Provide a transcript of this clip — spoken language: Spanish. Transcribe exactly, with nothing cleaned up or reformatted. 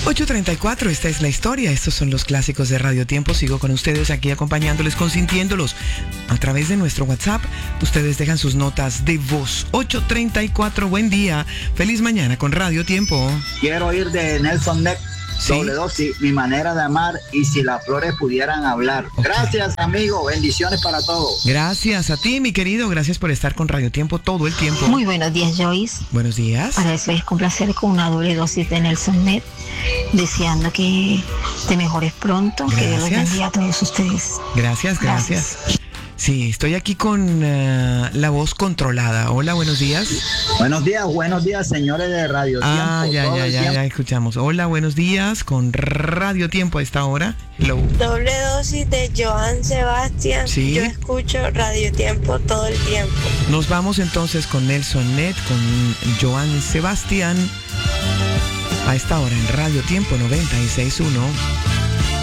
ocho treinta y cuatro, esta es la historia. Estos son los clásicos de Radio Tiempo. Sigo con ustedes aquí acompañándoles, consintiéndolos. A través de nuestro WhatsApp, ustedes dejan sus notas de voz. ocho treinta y cuatro, buen día. Feliz mañana con Radio Tiempo. Quiero oír de Nelson Ned. ¿Sí? Doble dosis, mi manera de amar y si las flores pudieran hablar. Okay. Gracias, amigo. Bendiciones para todos. Gracias a ti, mi querido. Gracias por estar con Radio Tiempo todo el tiempo. Muy buenos días, Joyce. Buenos días. Para eso es complacer con una doble dosis de Nelson Ned, deseando que te mejores pronto. Gracias. Que Dios los bendiga a todos ustedes. Gracias, gracias. gracias. Sí, estoy aquí con uh, la voz controlada. Hola, buenos días. Buenos días, buenos días, señores de Radio ah, Tiempo. Ah, ya, ya, ya, ya escuchamos. Hola, buenos días, con Radio Tiempo a esta hora. Hello. Doble dosis de Joan Sebastián. Sí. Yo escucho Radio Tiempo todo el tiempo. Nos vamos entonces con Nelson Ned, con Joan Sebastián. A esta hora en Radio Tiempo noventa y seis punto uno.